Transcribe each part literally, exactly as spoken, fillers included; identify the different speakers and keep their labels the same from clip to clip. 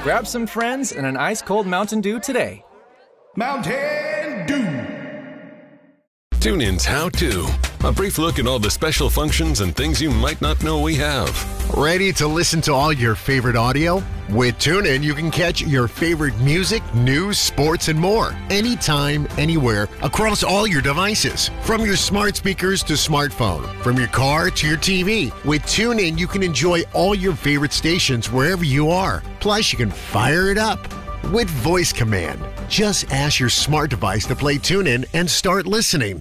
Speaker 1: Grab some friends and an ice-cold Mountain Dew today.
Speaker 2: Mountain Dew.
Speaker 3: TuneIn's How To. A brief look at all the special functions and things you might not know we have.
Speaker 4: Ready to listen to all your favorite audio? With TuneIn, you can catch your favorite music, news, sports, and more. Anytime, anywhere, across all your devices. From your smart speakers to smartphone. From your car to your T V. With TuneIn, you can enjoy all your favorite stations wherever you are. Plus, you can fire it up with voice command. Just ask your smart device to play TuneIn and start listening.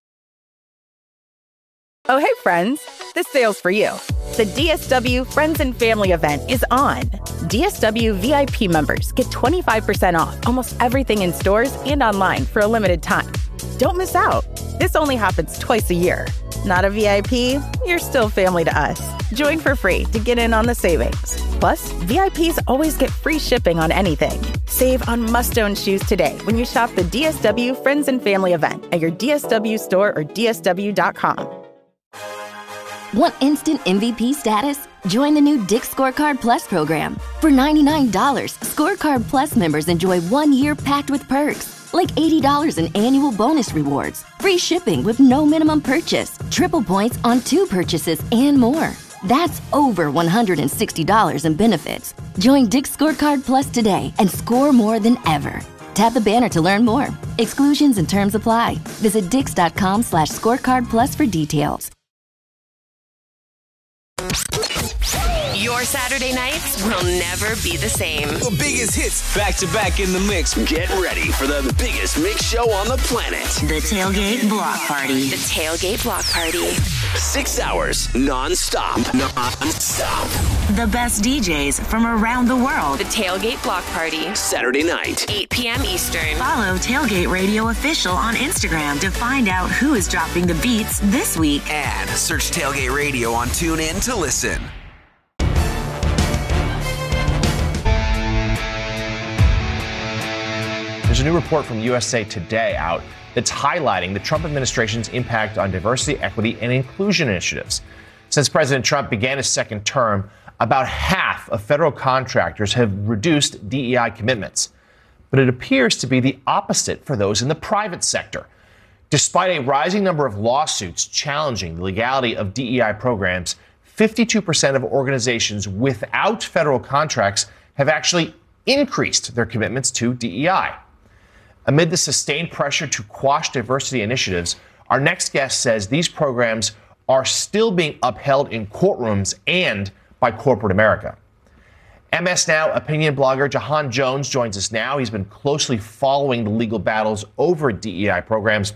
Speaker 5: Oh, hey, friends. This sale's for you. The D S W Friends and Family event is on. D S W V I P members get twenty-five percent off almost everything in stores and online for a limited time. Don't miss out. This only happens twice a year. Not a V I P? You're still family to us. Join for free to get in on the savings. Plus, V I Ps always get free shipping on anything. Save on must-own shoes today when you shop the D S W Friends and Family event at your D S W store or D S W dot com.
Speaker 6: Want instant M V P status? Join the new Dick's Scorecard Plus program. For ninety-nine dollars, Scorecard Plus members enjoy one year packed with perks, like eighty dollars in annual bonus rewards, free shipping with no minimum purchase, triple points on two purchases, and more. That's over one hundred sixty dollars in benefits. Join Dick's Scorecard Plus today and score more than ever. Tap the banner to learn more. Exclusions and terms apply. Visit dix.com slash scorecard plus for details.
Speaker 7: Your Saturday nights will never be the same.
Speaker 8: The biggest hits back to back in the mix. Get ready for the biggest mix show on the planet.
Speaker 7: The Tailgate Block Party. The Tailgate Block Party.
Speaker 8: Six hours non-stop. Non-stop.
Speaker 7: The best D Js from around the world. The Tailgate Block Party.
Speaker 8: Saturday night.
Speaker 7: eight p.m. Eastern. Follow Tailgate Radio Official on Instagram to find out who is dropping the beats this week.
Speaker 8: And search Tailgate Radio on TuneIn to listen.
Speaker 9: There's a new report from U S A Today out that's highlighting the Trump administration's impact on diversity, equity, and inclusion initiatives. Since President Trump began his second term, about half of federal contractors have reduced D E I commitments. But it appears to be the opposite for those in the private sector. Despite a rising number of lawsuits challenging the legality of D E I programs, fifty-two percent of organizations without federal contracts have actually increased their commitments to D E I. Amid the sustained pressure to quash diversity initiatives, our next guest says these programs are still being upheld in courtrooms and by corporate America. M S Now opinion blogger Jahan Jones joins us now. He's been closely following the legal battles over D E I programs.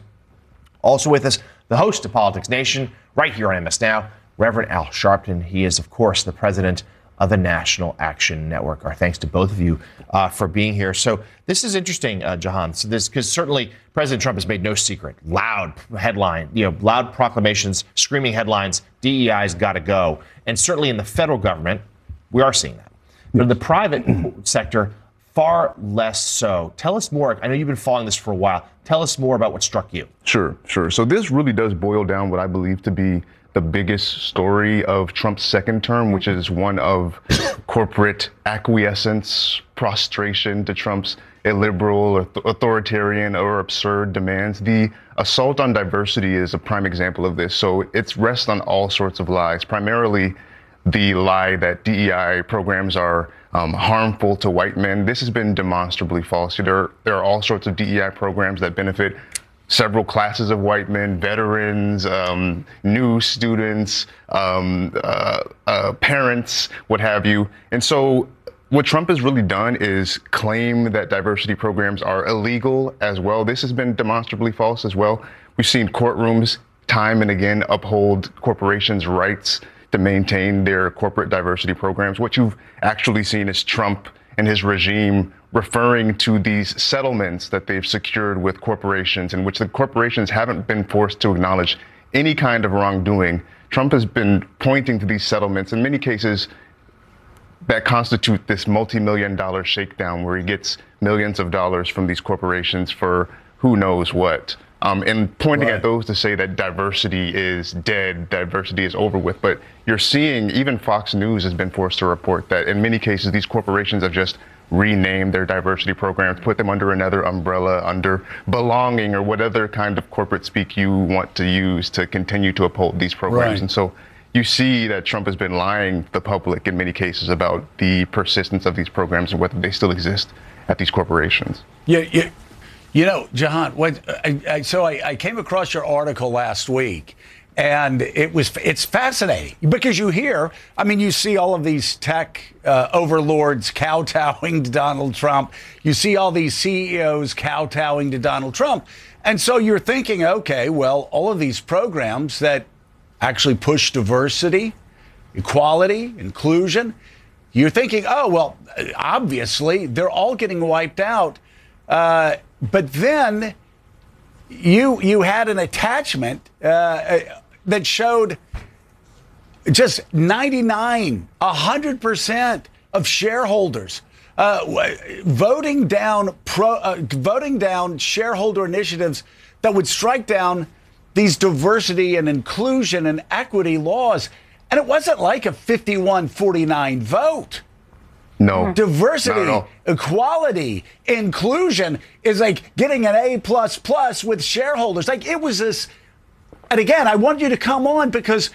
Speaker 9: Also with us, the host of Politics Nation, right here on M S Now, Reverend Al Sharpton. He is, of course, the president of the National Action Network. Our thanks to both of you uh, for being here. So this is interesting, uh, Jahan. So this, because certainly President Trump has made no secret, loud headline, you know, loud proclamations, screaming headlines, D E I's got to go. And certainly in the federal government, we are seeing that. But in the private sector, far less so. Tell us more. I know you've been following this for a while. Tell us more about what struck you.
Speaker 10: Sure, sure. So this really does boil down what I believe to be the biggest story of Trump's second term, which is one of corporate acquiescence, prostration to Trump's illiberal, authoritarian, or absurd demands. The assault on diversity is a prime example of this. So it's rests on all sorts of lies, primarily the lie that D E I programs are um, harmful to white men. This has been demonstrably false. There, there are all sorts of D E I programs that benefit several classes of white men, veterans, um, new students, um, uh, uh, parents, what have you. And so what Trump has really done is claim that diversity programs are illegal as well. This has been demonstrably false as well. We've seen courtrooms time and again uphold corporations' rights to maintain their corporate diversity programs. What you've actually seen is Trump and his regime referring to these settlements that they've secured with corporations in which the corporations haven't been forced to acknowledge any kind of wrongdoing. Trump has been pointing to these settlements in many cases that constitute this multi-million dollar shakedown where he gets millions of dollars from these corporations for who knows what. Um, and pointing right. at those to say that diversity is dead, diversity is over with. But you're seeing even Fox News has been forced to report that in many cases, these corporations have just rename their diversity programs, put them under another umbrella, under belonging or whatever kind of corporate speak you want to use to continue to uphold these programs.
Speaker 11: Right.
Speaker 10: And so you see that Trump has been lying to the public in many cases about the persistence of these programs and whether they still exist at these corporations.
Speaker 11: Yeah, yeah. You know, Jahan, what, I, I, so I, I came across your article last week, and it was it's fascinating because you hear, I mean, you see all of these tech uh, overlords kowtowing to Donald Trump. You see all these C E Os kowtowing to Donald Trump. And so you're thinking, okay, well, all of these programs that actually push diversity, equality, inclusion, you're thinking, oh, well, obviously they're all getting wiped out. Uh, but then you you had an attachment uh, that showed just ninety-nine, one hundred percent of shareholders uh, voting down pro, uh, voting down shareholder initiatives that would strike down these diversity and inclusion and equity laws. And it wasn't like a fifty-one forty-nine vote.
Speaker 10: No.
Speaker 11: Diversity, equality, inclusion is like getting an A plus plus with shareholders. Like it was this. And again, I want you to come on because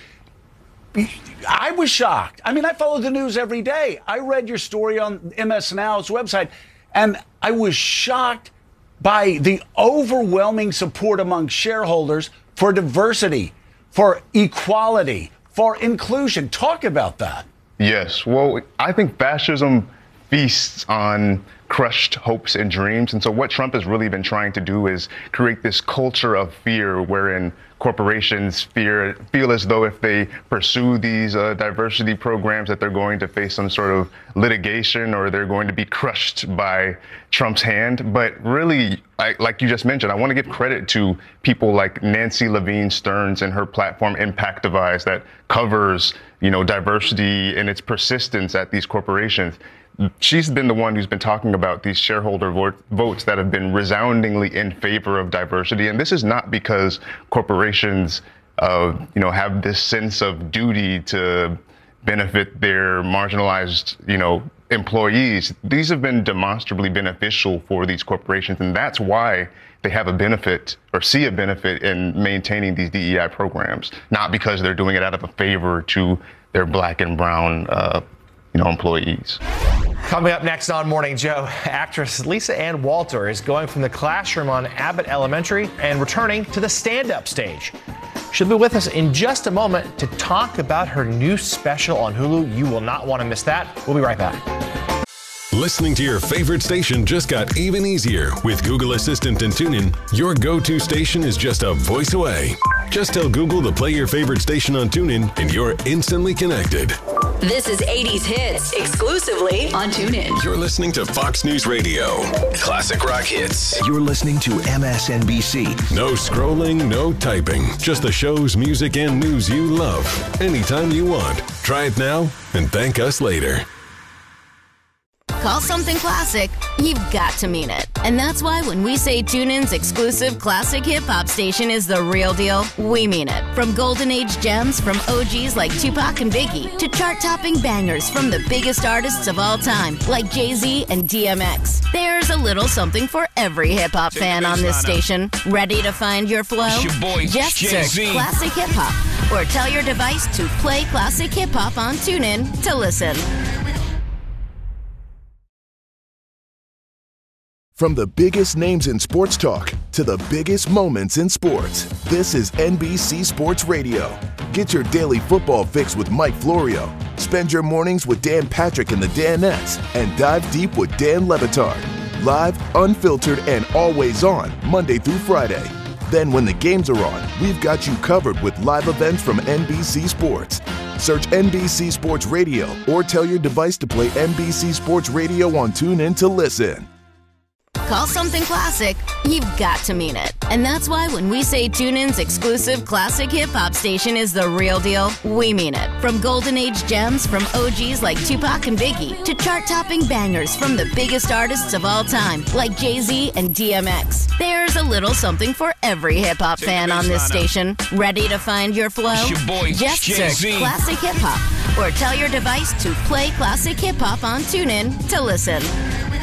Speaker 11: I was shocked. I mean, I follow the news every day. I read your story on M S Now's website, and I was shocked by the overwhelming support among shareholders for diversity, for equality, for inclusion. Talk about that.
Speaker 10: Yes. Well, I think fascism feasts on crushed hopes and dreams. And so what Trump has really been trying to do is create this culture of fear wherein corporations fear, feel as though if they pursue these uh, diversity programs that they're going to face some sort of litigation or they're going to be crushed by Trump's hand. But really, I, like you just mentioned, I want to give credit to people like Nancy Levine Stearns and her platform Impactivize that covers, you know, diversity and its persistence at these corporations. She's been the one who's been talking about these shareholder vo- votes that have been resoundingly in favor of diversity. And this is not because corporations, uh, you know, have this sense of duty to benefit their marginalized, you know, employees. These have been demonstrably beneficial for these corporations. And that's why they have a benefit or see a benefit in maintaining these D E I programs, not because they're doing it out of a favor to their black and brown, uh, you know, employees.
Speaker 9: Coming up next on Morning Joe, actress Lisa Ann Walter is going from the classroom on Abbott Elementary and returning to the stand-up stage. She'll be with us in just a moment to talk about her new special on Hulu. You will not want to miss that. We'll be right back.
Speaker 3: Listening to your favorite station just got even easier with Google Assistant and TuneIn. Your go-to station is just a voice away. Just tell Google to play your favorite station on TuneIn and you're instantly connected.
Speaker 12: This is eighties Hits, exclusively on TuneIn.
Speaker 3: You're listening to Fox News Radio. Classic rock hits.
Speaker 13: You're listening to M S N B C.
Speaker 3: No scrolling, no typing. Just the shows, music, and news you love. Anytime you want. Try it now and thank us later.
Speaker 6: Call something classic, you've got to mean it. And that's why when we say TuneIn's exclusive classic hip-hop station is the real deal, we mean it. From golden age gems from O Gs like Tupac and Biggie to chart-topping bangers from the biggest artists of all time like Jay-Z and D M X. There's a little something for every hip-hop fan on this station. Ready to find your flow?
Speaker 2: Your boy,
Speaker 6: Just
Speaker 2: Jay-Z.
Speaker 6: search Classic Hip Hop or tell your device to play Classic Hip Hop on TuneIn to listen.
Speaker 14: From the biggest names in sports talk to the biggest moments in sports, this is N B C Sports Radio. Get your daily football fix with Mike Florio. Spend your mornings with Dan Patrick and the Danettes and dive deep with Dan Le Batard. Live, unfiltered, and always on Monday through Friday. Then when the games are on, we've got you covered with live events from N B C Sports. Search N B C Sports Radio or tell your device to play N B C Sports Radio on TuneIn to listen.
Speaker 6: Call something classic, you've got to mean it. And that's why when we say TuneIn's exclusive classic hip-hop station is the real deal, we mean it. From golden age gems from O Gs like Tupac and Biggie to chart-topping bangers from the biggest artists of all time like Jay-Z and D M X. There's a little something for every hip-hop fan on this station. Ready to find your flow?
Speaker 2: It's your boy,
Speaker 6: Just
Speaker 2: Jay-Z.
Speaker 6: search Classic Hip Hop or tell your device to play Classic Hip Hop on TuneIn to listen.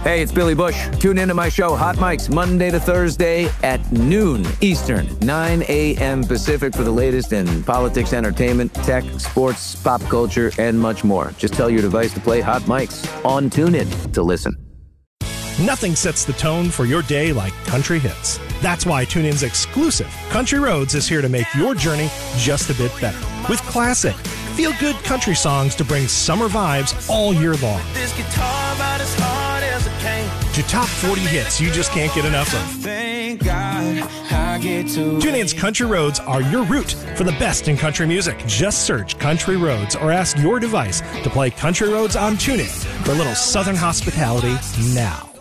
Speaker 15: Hey, it's Billy Bush. Tune into my show, Hot Mics, Monday to Thursday at noon Eastern, nine a.m. Pacific for the latest in politics, entertainment, tech, sports, pop culture, and much more. Just tell your device to play Hot Mics on TuneIn to listen.
Speaker 16: Nothing sets the tone for your day like country hits. That's why TuneIn's exclusive Country Roads is here to make your journey just a bit better. With classic, feel-good country songs to bring summer vibes all year long. This guitar about as hard as it can. To top forty hits you just can't get enough of. Thank God I get to TuneIn's Country Roads are your route for the best in country music. Just search Country Roads or ask your device to play Country Roads on TuneIn for a little southern hospitality now.